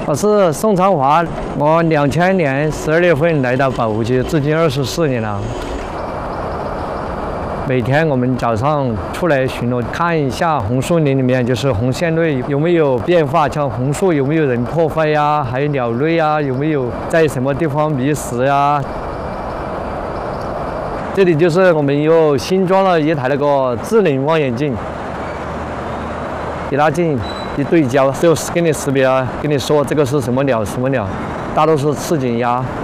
我是宋长华，我2000年12月份来到保护区，至今24年了。每天我们早上出来巡逻，看一下红树林里面就是红线类有没有变化，像红树有没有人破坏呀，还有鸟类啊，有没有在什么地方觅食呀。这里就是我们又新装了一台那个智能望远镜，一拉近一对焦，就给你识别，跟你说这个是什么鸟，大多是赤颈鸭。